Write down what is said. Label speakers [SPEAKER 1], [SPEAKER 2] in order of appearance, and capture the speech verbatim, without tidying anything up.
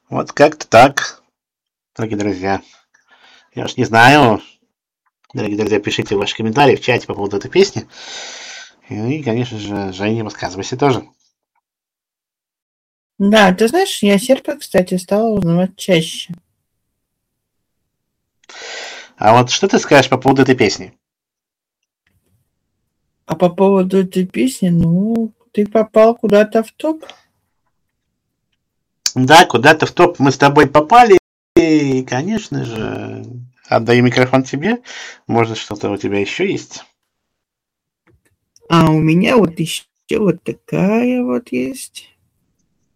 [SPEAKER 1] Вот как-то так, дорогие друзья. Я уж не знаю, дорогие друзья, пишите ваши комментарии в чате по поводу этой песни. И, конечно же, Женя, рассказывайся тоже.
[SPEAKER 2] Да, ты знаешь, я серпа, кстати, стала узнавать чаще.
[SPEAKER 1] А вот что ты скажешь по поводу этой песни?
[SPEAKER 2] А по поводу этой песни, ну, ты попал куда-то в топ.
[SPEAKER 1] Да, куда-то в топ мы с тобой попали. И, конечно же, отдаю микрофон тебе. Может, что-то у тебя еще есть?
[SPEAKER 2] А у меня вот еще вот такая вот есть.